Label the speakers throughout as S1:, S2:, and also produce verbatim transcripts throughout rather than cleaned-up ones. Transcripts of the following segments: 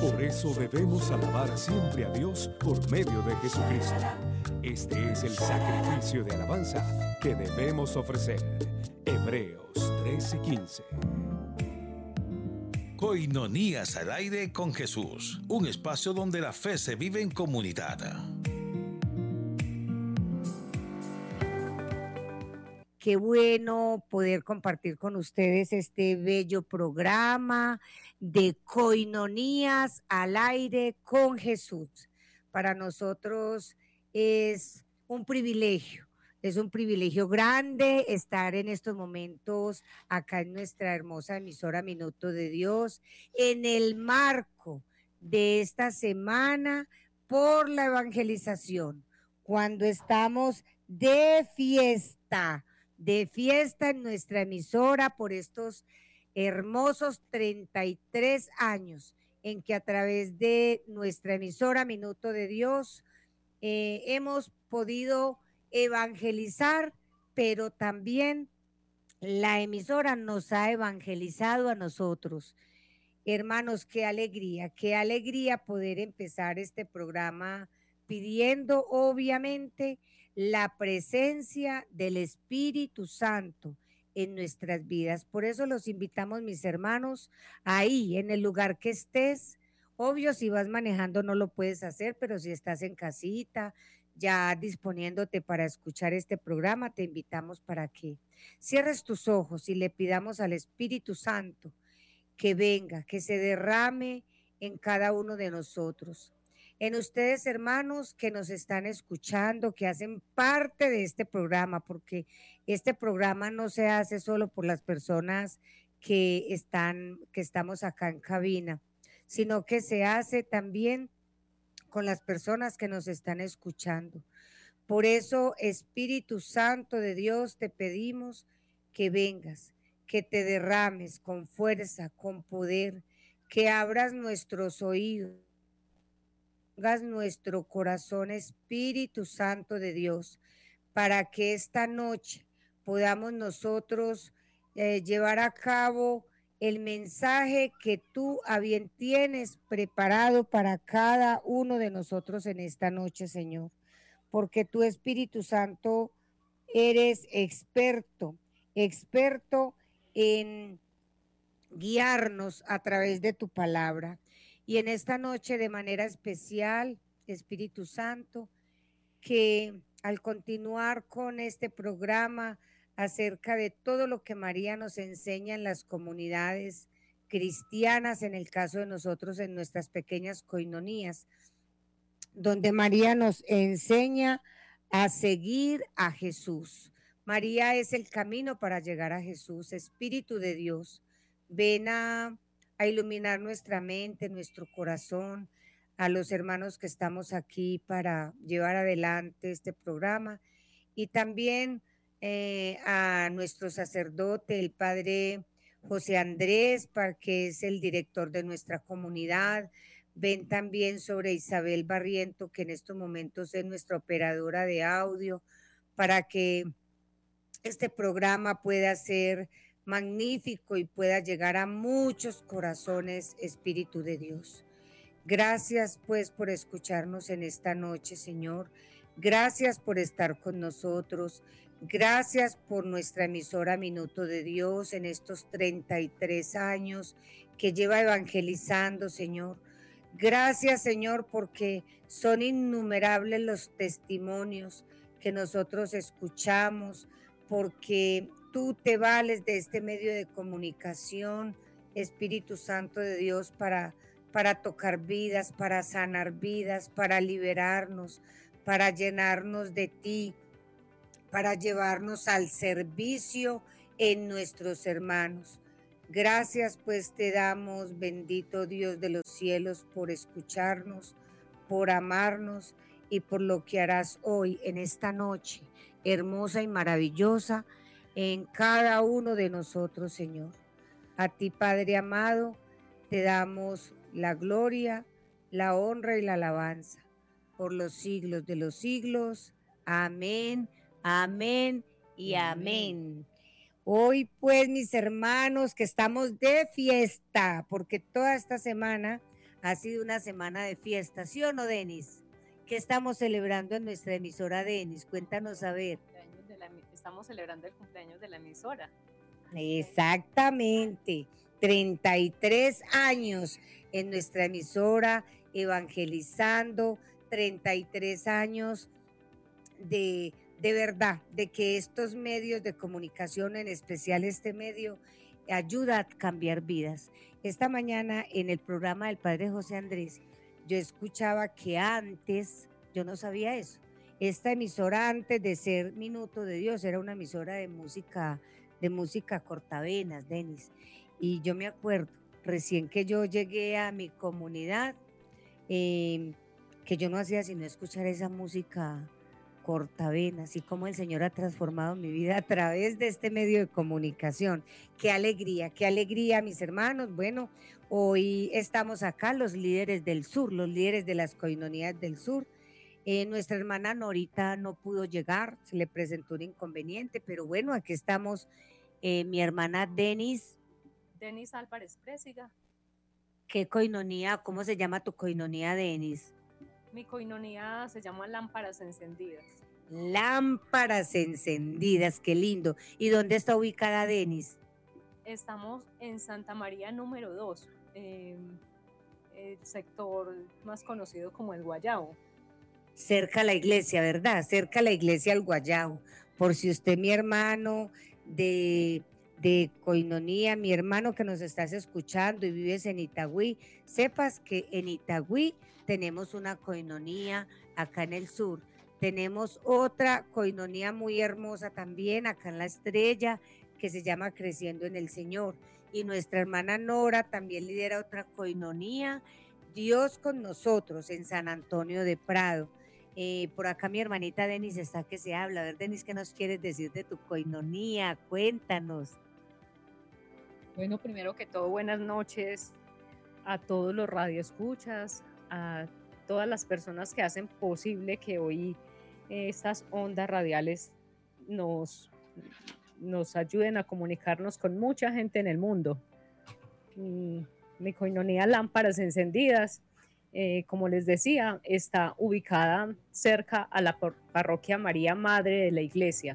S1: Por eso debemos alabar siempre a Dios por medio de Jesucristo. Este es el sacrificio de alabanza que debemos ofrecer. Hebreos trece quince.
S2: Coinonías al aire con Jesús, un espacio donde la fe se vive en comunidad.
S3: Qué bueno poder compartir con ustedes este bello programa de Coinonías al aire con Jesús. Para nosotros es un privilegio, es un privilegio grande estar en estos momentos acá en nuestra hermosa emisora Minuto de Dios, en el marco de esta semana por la evangelización, cuando estamos de fiesta. de fiesta en nuestra emisora por estos hermosos treinta y tres años en que a través de nuestra emisora Minuto de Dios eh, hemos podido evangelizar, pero también la emisora nos ha evangelizado a nosotros. Hermanos, qué alegría, qué alegría poder empezar este programa pidiendo obviamente la presencia del Espíritu Santo en nuestras vidas. Por eso los invitamos, mis hermanos, ahí en el lugar que estés. Obvio, si vas manejando no lo puedes hacer, pero si estás en casita, ya disponiéndote para escuchar este programa, te invitamos para que cierres tus ojos y le pidamos al Espíritu Santo que venga, que se derrame en cada uno de nosotros. En ustedes, hermanos, que nos están escuchando, que hacen parte de este programa, porque este programa no se hace solo por las personas que están, que estamos acá en cabina, sino que se hace también con las personas que nos están escuchando. Por eso, Espíritu Santo de Dios, te pedimos que vengas, que te derrames con fuerza, con poder, que abras nuestros oídos, hagas nuestro corazón, Espíritu Santo de Dios, para que esta noche podamos nosotros eh, llevar a cabo el mensaje que tú a bien tienes preparado para cada uno de nosotros en esta noche, Señor, porque tu Espíritu Santo eres experto, experto en guiarnos a través de tu palabra. Y en esta noche de manera especial, Espíritu Santo, que al continuar con este programa acerca de todo lo que María nos enseña en las comunidades cristianas, en el caso de nosotros en nuestras pequeñas coinonías, donde María nos enseña a seguir a Jesús. María es el camino para llegar a Jesús. Espíritu de Dios, ven a, a iluminar nuestra mente, nuestro corazón, a los hermanos que estamos aquí para llevar adelante este programa, y también eh, a nuestro sacerdote, el padre José Andrés, que es el director de nuestra comunidad. Ven también sobre Isabel Barriento, que en estos momentos es nuestra operadora de audio, para que este programa pueda ser magnífico y pueda llegar a muchos corazones, Espíritu de Dios. Gracias pues por escucharnos en esta noche, Señor. Gracias por estar con nosotros. Gracias por nuestra emisora Minuto de Dios en estos treinta y tres años que lleva evangelizando, Señor. Gracias, Señor, porque son innumerables los testimonios que nosotros escuchamos, porque tú te vales de este medio de comunicación, Espíritu Santo de Dios, para, para tocar vidas, para sanar vidas, para liberarnos, para llenarnos de ti, para llevarnos al servicio en nuestros hermanos. Gracias pues te damos, bendito Dios de los cielos, por escucharnos, por amarnos y por lo que harás hoy en esta noche hermosa y maravillosa en cada uno de nosotros, Señor. A ti, Padre amado, te damos la gloria, la honra y la alabanza por los siglos de los siglos. Amén, amén y amén. Hoy pues, mis hermanos, que estamos de fiesta, porque toda esta semana Ha sido una semana de fiesta, ¿sí o no, Denis? ¿Qué estamos celebrando en nuestra emisora, Denis? Cuéntanos a ver.
S4: De la, estamos celebrando el cumpleaños de la emisora.
S3: Exactamente, treinta y tres años en nuestra emisora, evangelizando, treinta y tres años de, de verdad, de que estos medios de comunicación, en especial este medio, ayuda a cambiar vidas. Esta mañana en el programa del Padre José Andrés, yo escuchaba que antes, yo no sabía eso, esta emisora antes de ser Minuto de Dios era una emisora de música, de música cortavenas, Denis. Y yo me acuerdo, recién que yo llegué a mi comunidad, eh, que yo no hacía sino escuchar esa música cortavenas y cómo el Señor ha transformado mi vida a través de este medio de comunicación. Qué alegría, qué alegría, mis hermanos. Bueno, hoy estamos acá los líderes del sur, los líderes de las coinonías del sur. Eh, nuestra hermana Norita no pudo llegar, se le presentó un inconveniente, pero bueno, aquí estamos. Eh, mi hermana Denis.
S4: Denis Álvarez Présiga.
S3: ¿Qué coinonía, cómo se llama tu coinonía, Denis?
S4: Mi coinonía se llama Lámparas Encendidas.
S3: Lámparas Encendidas, qué lindo. ¿Y dónde está ubicada, Denis?
S4: Estamos en Santa María número dos, eh, el sector más conocido como el Guayabo.
S3: Cerca a la iglesia, ¿verdad? Cerca a la iglesia al Guayabo. Por si usted, mi hermano de, de coinonía, mi hermano que nos estás escuchando y vives en Itagüí, sepas que en Itagüí tenemos una coinonía acá en el sur. Tenemos otra coinonía muy hermosa también acá en La Estrella, que se llama Creciendo en el Señor. Y nuestra hermana Nora también lidera otra coinonía, Dios con nosotros, en San Antonio de Prado. Eh, por acá mi hermanita Denis está que se habla. A ver, Denis, ¿qué nos quieres decir de tu coinonía? Cuéntanos.
S4: Bueno, primero que todo, buenas noches a todos los radioescuchas, a todas las personas que hacen posible que hoy eh, estas ondas radiales nos, nos ayuden a comunicarnos con mucha gente en el mundo. Mi, mi coinonía Lámparas Encendidas, eh, como les decía, está ubicada cerca a la parroquia María Madre de la Iglesia,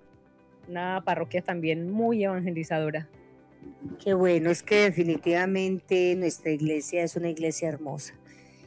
S4: una parroquia también muy evangelizadora.
S3: Qué bueno, es que definitivamente nuestra iglesia es una iglesia hermosa.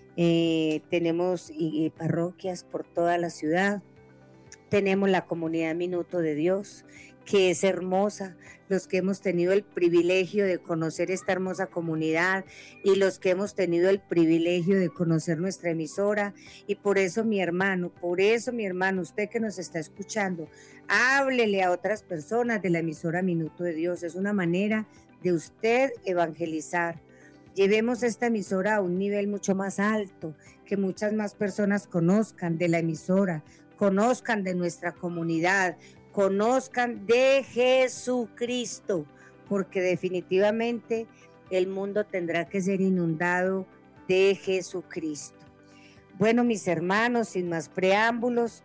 S3: Eh, tenemos y, y parroquias por toda la ciudad, tenemos la comunidad Minuto de Dios, que es hermosa, los que hemos tenido el privilegio de conocer esta hermosa comunidad y los que hemos tenido el privilegio de conocer nuestra emisora. Y por eso, mi hermano, por eso, mi hermano, usted que nos está escuchando, háblele a otras personas de la emisora Minuto de Dios. Es una manera de usted evangelizar. Llevemos esta emisora a un nivel mucho más alto, que muchas más personas conozcan de la emisora, conozcan de nuestra comunidad, conozcan de Jesucristo, porque definitivamente el mundo tendrá que ser inundado de Jesucristo. Bueno, mis hermanos, sin más preámbulos,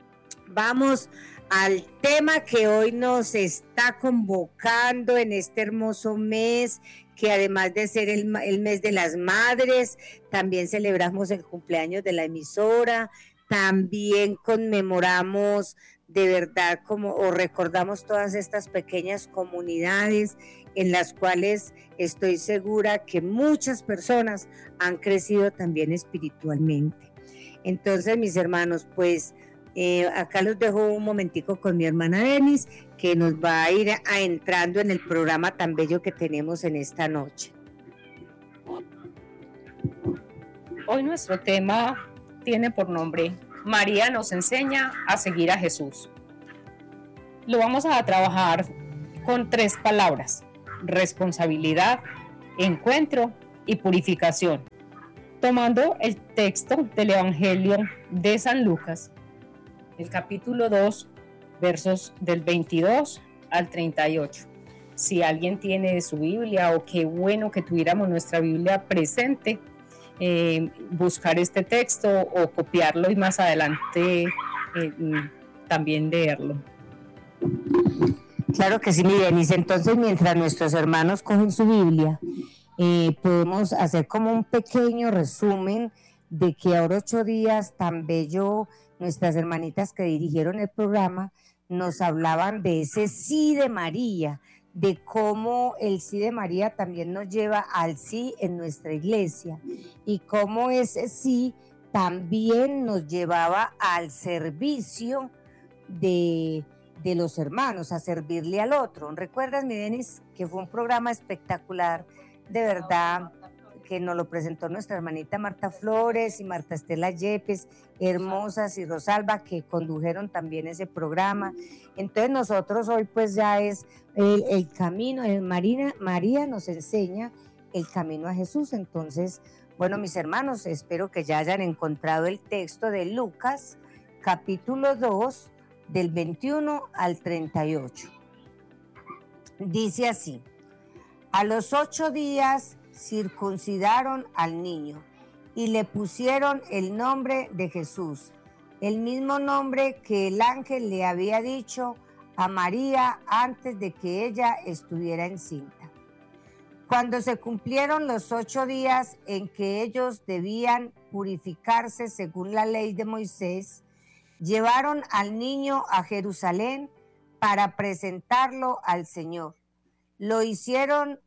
S3: vamos al tema que hoy nos está convocando en este hermoso mes, que además de ser el, el mes de las madres, también celebramos el cumpleaños de la emisora, también conmemoramos de verdad como o recordamos todas estas pequeñas comunidades en las cuales estoy segura que muchas personas han crecido también espiritualmente. Entonces, mis hermanos, pues eh, acá los dejo un momentico con mi hermana Denis, que nos va a ir a, entrando en el programa tan bello que tenemos en esta noche.
S4: Hoy nuestro tema tiene por nombre María nos enseña a seguir a Jesús. Lo vamos a trabajar con tres palabras: responsabilidad, encuentro y purificación. Tomando el texto del Evangelio de San Lucas, el capítulo dos, versos del veintidós al treinta y ocho. Si alguien tiene su Biblia, o qué bueno que tuviéramos nuestra Biblia presente, Eh, buscar este texto o copiarlo y más adelante eh, también leerlo.
S3: Claro que sí, mi Denise. Entonces, mientras nuestros hermanos cogen su Biblia eh, podemos hacer como un pequeño resumen de que ahora ocho días tan bello, nuestras hermanitas que dirigieron el programa nos hablaban de ese sí de María, de cómo el sí de María también nos lleva al sí en nuestra iglesia y cómo ese sí también nos llevaba al servicio de, de los hermanos, a servirle al otro. ¿Recuerdas, mi Denis, que fue un programa espectacular, de verdad, que nos lo presentó nuestra hermanita Marta Flores y Marta Estela Yepes, hermosas, y Rosalba, que condujeron también ese programa? Entonces nosotros hoy pues ya es el, el camino, el Marina, María nos enseña el camino a Jesús. Entonces, bueno, mis hermanos, espero que ya hayan encontrado el texto de Lucas, capítulo dos, del veintiuno al treinta y ocho. Dice así: a los ocho días circuncidaron al niño y le pusieron el nombre de Jesús, el mismo nombre que el ángel le había dicho a María antes de que ella estuviera encinta. Cuando se cumplieron los ocho días en que ellos debían purificarse según la ley de Moisés, llevaron al niño a Jerusalén para presentarlo al Señor. Lo hicieron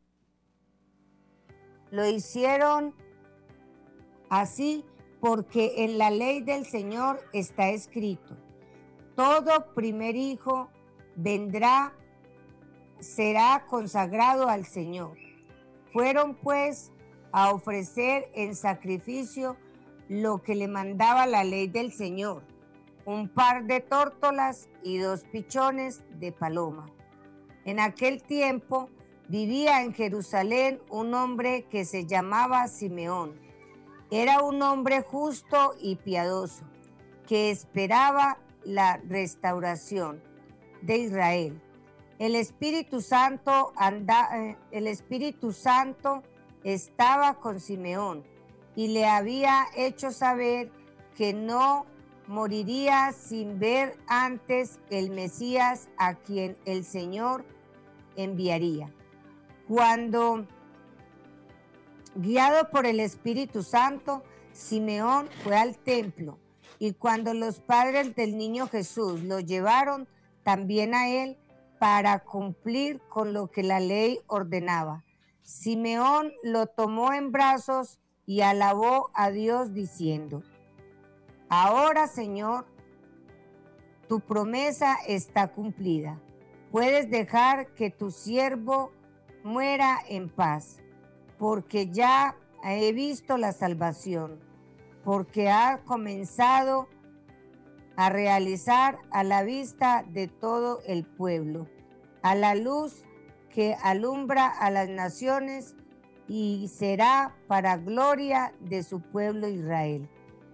S3: Lo hicieron así porque en la ley del Señor está escrito: todo primer hijo vendrá, será consagrado al Señor. Fueron pues a ofrecer en sacrificio lo que le mandaba la ley del Señor: un par de tórtolas y dos pichones de paloma. En aquel tiempo vivía en Jerusalén un hombre que se llamaba Simeón. Era un hombre justo y piadoso, que esperaba la restauración de Israel. El Espíritu Santo, anda, el Espíritu Santo estaba con Simeón y le había hecho saber que no moriría sin ver antes el Mesías a quien el Señor enviaría. Cuando, guiado por el Espíritu Santo, Simeón fue al templo, y cuando los padres del niño Jesús lo llevaron también a él para cumplir con lo que la ley ordenaba, Simeón lo tomó en brazos y alabó a Dios diciendo: ahora, Señor, tu promesa está cumplida. Puedes dejar que tu siervo muera en paz, porque ya he visto la salvación, porque ha comenzado a realizar a la vista de todo el pueblo, a la luz que alumbra a las naciones, y será para gloria de su pueblo Israel.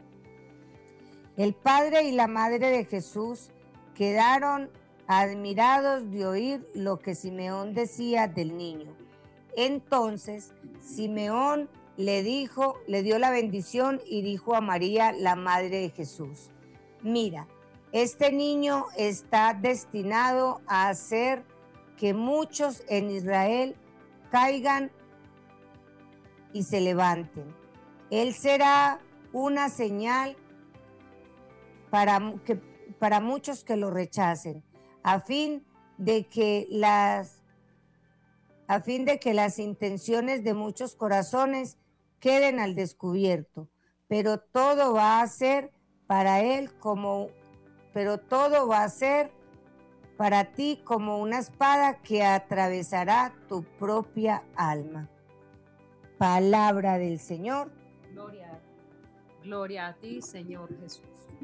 S3: El padre y la madre de Jesús quedaron admirados de oír lo que Simeón decía del niño. Entonces Simeón le dijo, le dio la bendición y dijo a María, la madre de Jesús: mira, este niño está destinado a hacer que muchos en Israel caigan y se levanten. Él será una señal para, que, para muchos que lo rechacen, a fin de que las a fin de que las intenciones de muchos corazones queden al descubierto, pero todo va a ser para él como pero todo va a ser para ti como una espada que atravesará tu propia alma. Palabra del Señor.
S4: Gloria, gloria a ti, Señor Jesús.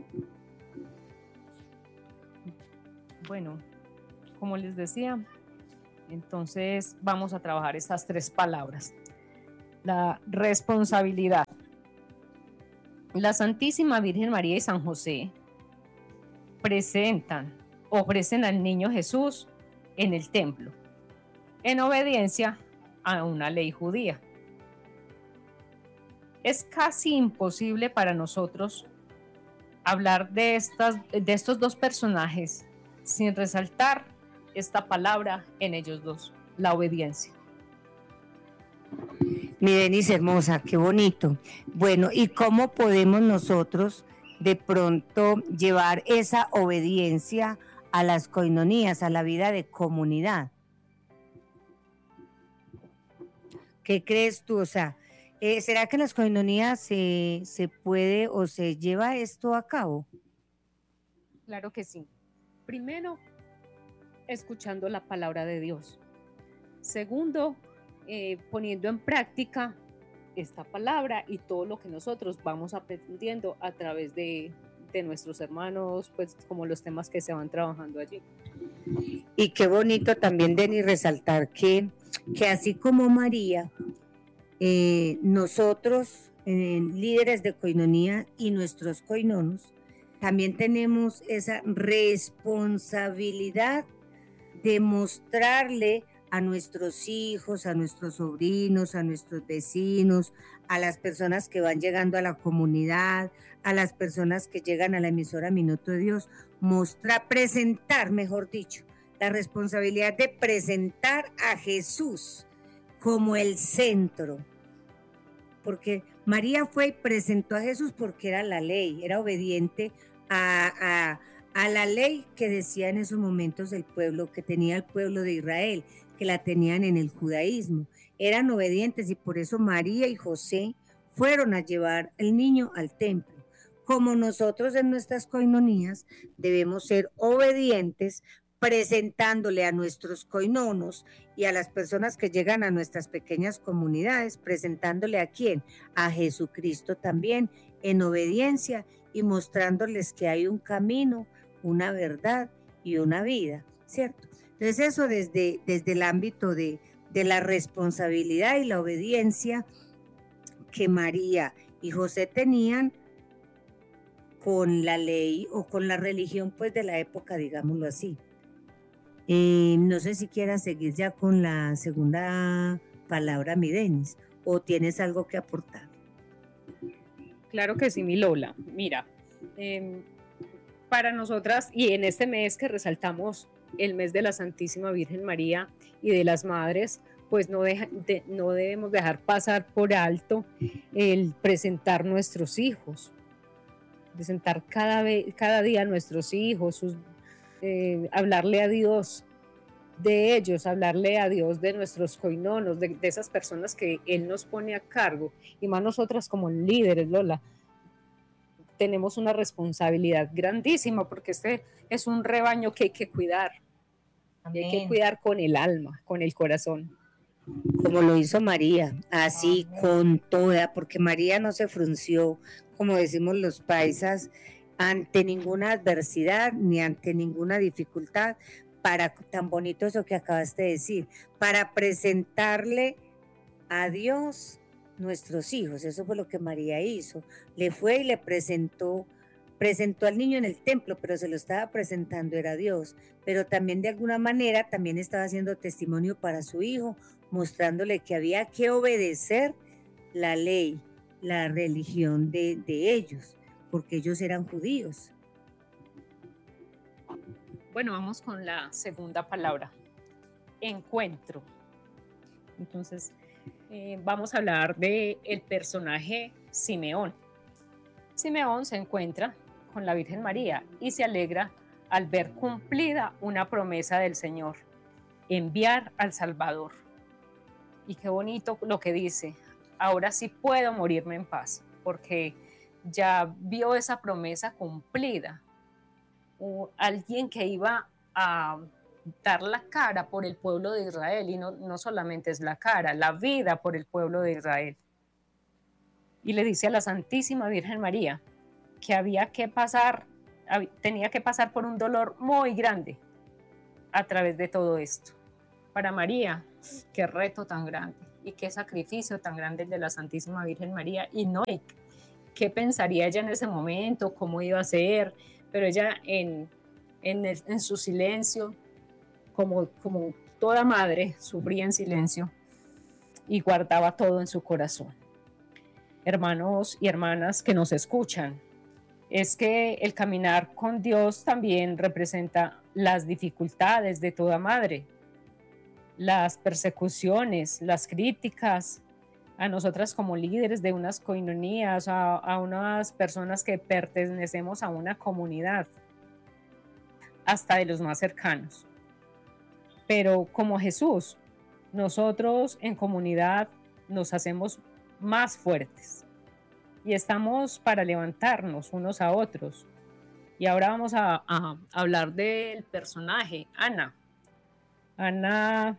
S4: Bueno, como les decía, entonces vamos a trabajar estas tres palabras. La responsabilidad. La Santísima Virgen María y San José presentan, ofrecen al niño Jesús en el templo, en obediencia a una ley judía. Es casi imposible para nosotros hablar de, estas, de estos dos personajes sin resaltar esta palabra en ellos dos, la obediencia.
S3: Mi Denise hermosa, qué bonito. Bueno, ¿y cómo podemos nosotros de pronto llevar esa obediencia a las coinonías, a la vida de comunidad? ¿Qué crees tú? O sea, eh, ¿será que en las coinonías se, se puede o se lleva esto a cabo?
S4: Claro que sí. Primero, escuchando la palabra de Dios. Segundo, eh, poniendo en práctica esta palabra y todo lo que nosotros vamos aprendiendo a través de, de nuestros hermanos, pues como los temas que se van trabajando allí.
S3: Y qué bonito también, Denis, resaltar que, que así como María, eh, nosotros, eh, líderes de coinonía y nuestros coinonos, también tenemos esa responsabilidad de mostrarle a nuestros hijos, a nuestros sobrinos, a nuestros vecinos, a las personas que van llegando a la comunidad, a las personas que llegan a la emisora Minuto de Dios, mostrar, presentar, mejor dicho, la responsabilidad de presentar a Jesús como el centro. Porque María fue y presentó a Jesús porque era la ley, era obediente a, a, a la ley que decía en esos momentos el pueblo, que tenía el pueblo de Israel, que la tenían en el judaísmo. Eran obedientes y por eso María y José fueron a llevar el niño al templo. Como nosotros en nuestras coinonías debemos ser obedientes, presentándole a nuestros coinonos y a las personas que llegan a nuestras pequeñas comunidades, presentándole a quién, a Jesucristo también, en obediencia y mostrándoles que hay un camino, una verdad y una vida, ¿cierto? Entonces eso desde, desde el ámbito de, de la responsabilidad y la obediencia que María y José tenían con la ley o con la religión pues de la época, digámoslo así. Eh, no sé si quieras seguir ya con la segunda palabra, mi Denis, o tienes algo que aportar.
S4: Claro que sí, mi Lola. Mira, eh, para nosotras y en este mes que resaltamos el mes de la Santísima Virgen María y de las Madres, pues no, deja, de, no debemos dejar pasar por alto el presentar nuestros hijos, presentar cada, vez, cada día a nuestros hijos, sus, eh, hablarle a Dios de ellos, hablarle a Dios de nuestros coinonos, de, de esas personas que Él nos pone a cargo, y más nosotras como líderes, Lola, tenemos una responsabilidad grandísima porque este es un rebaño que hay que cuidar. Amén. Hay que cuidar con el alma, con el corazón.
S3: Como lo hizo María, así Amén. Con toda, porque María no se frunció, como decimos los paisas, ante ninguna adversidad ni ante ninguna dificultad, para tan bonito eso que acabaste de decir, para presentarle a Dios nuestros hijos. Eso fue lo que María hizo. Le fue y le presentó, presentó al niño en el templo, pero se lo estaba presentando era Dios, pero también de alguna manera también estaba haciendo testimonio para su hijo, mostrándole que había que obedecer la ley, la religión de, de ellos, porque ellos eran judíos.
S4: Bueno, vamos con la segunda palabra, encuentro. Entonces, eh, vamos a hablar del personaje Simeón. Simeón se encuentra con la Virgen María y se alegra al ver cumplida una promesa del Señor, enviar al Salvador. Y qué bonito lo que dice, ahora sí puedo morirme en paz, porque ya vio esa promesa cumplida. O alguien que iba a dar la cara por el pueblo de Israel, y no, no solamente es la cara, la vida por el pueblo de Israel. Y le dice a la Santísima Virgen María que había que pasar, tenía que pasar por un dolor muy grande a través de todo esto. Para María, qué reto tan grande y qué sacrificio tan grande el de la Santísima Virgen María, y no, qué pensaría ella en ese momento, cómo iba a ser, pero ella en, en, el, en su silencio, como, como toda madre, sufría en silencio y guardaba todo en su corazón. Hermanos y hermanas que nos escuchan, es que el caminar con Dios también representa las dificultades de toda madre, las persecuciones, las críticas, a nosotras como líderes de unas coinonías, a, a unas personas que pertenecemos a una comunidad, hasta de los más cercanos. Pero como Jesús, nosotros en comunidad nos hacemos más fuertes y estamos para levantarnos unos a otros. Y ahora vamos a, a hablar del personaje, Ana. Ana,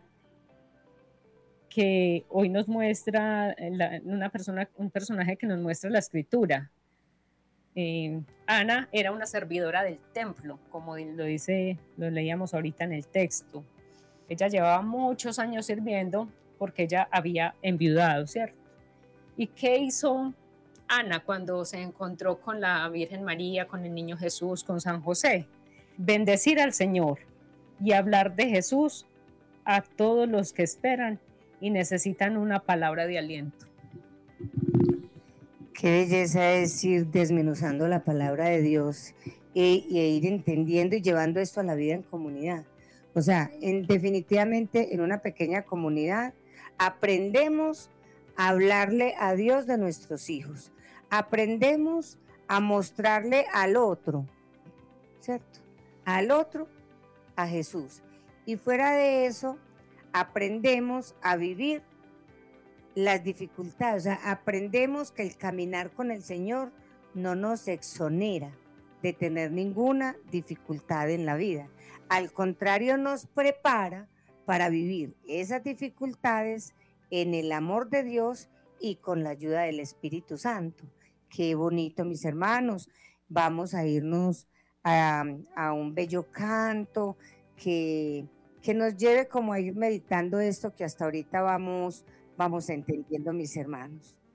S4: que hoy nos muestra la, una persona, un personaje que nos muestra la escritura. Eh, Ana era una servidora del templo, como lo dice, lo leíamos ahorita en el texto. Ella llevaba muchos años sirviendo porque ella había enviudado, ¿cierto? ¿Y qué hizo Ana cuando se encontró con la Virgen María, con el niño Jesús, con San José? Bendecir al Señor y hablar de Jesús a todos los que esperan y necesitan una palabra de aliento.
S3: Qué belleza es ir desmenuzando la palabra de Dios e, e ir entendiendo y llevando esto a la vida en comunidad. O sea, en, definitivamente en una pequeña comunidad aprendemos a hablarle a Dios de nuestros hijos, aprendemos a mostrarle al otro, ¿cierto? Al otro, a Jesús. Y fuera de eso, aprendemos a vivir las dificultades, o sea, aprendemos que el caminar con el Señor no nos exonera de tener ninguna dificultad en la vida. Al contrario, nos prepara para vivir esas dificultades en el amor de Dios y con la ayuda del Espíritu Santo. Qué bonito, mis hermanos. Vamos a irnos a, a un bello canto que, que nos lleve como a ir meditando esto que hasta ahorita vamos, vamos entendiendo, mis hermanos.